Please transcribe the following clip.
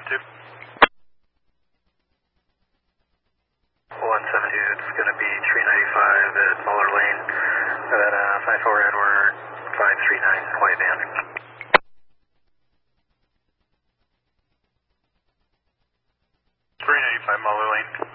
2. 172, it's going to be 395 at Muller Lane, at 54 Edward 539, white van. 395 Muller Lane.